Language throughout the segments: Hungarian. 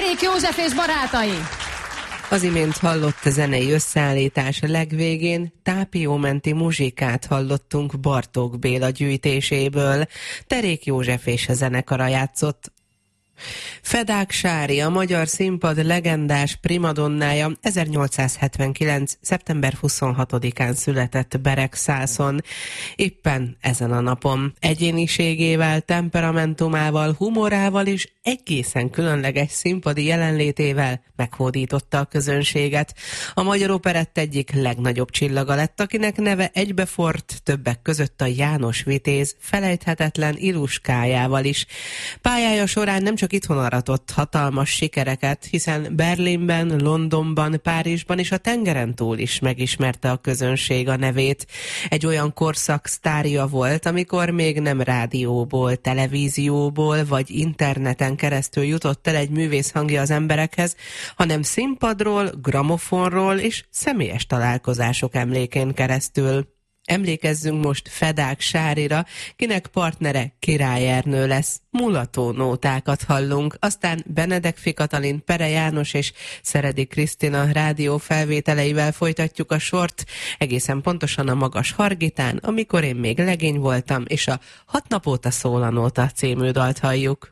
Derék József és barátai! Az imént hallott zenei összeállítás legvégén tápiómenti muzsikát hallottunk Bartók Béla gyűjtéséből. Derék József és a zenekara játszott. Fedák Sári, a magyar színpad legendás primadonnája 1879. szeptember 26-án született Beregszászon. Éppen ezen a napon egyéniségével, temperamentumával, humorával és egészen különleges színpadi jelenlétével meghódította a közönséget. A magyar operett egyik legnagyobb csillaga lett, akinek neve egybefort többek között a János Vitéz felejthetetlen Iluskájával is. Pályája során nem csak itthon aratott hatalmas sikereket, hiszen Berlinben, Londonban, Párizsban és a tengeren túl is megismerte a közönség a nevét. Egy olyan korszak sztárja volt, amikor még nem rádióból, televízióból vagy interneten keresztül jutott el egy művész hangja az emberekhez, hanem színpadról, gramofonról és személyes találkozások emlékén keresztül. Emlékezzünk most Fedák Sárira, kinek partnere Király Ernő lesz. Mulató nótákat hallunk, aztán Benedek Katalin, Pere János és Szeredi Krisztina rádió felvételeivel folytatjuk a sort, egészen pontosan a Magas Hargitán, amikor én még legény voltam, és a 6 nap óta szól a nóta című dalt halljuk.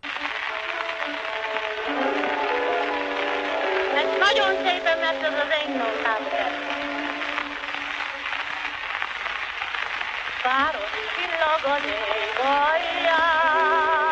Város csillag az ég alján,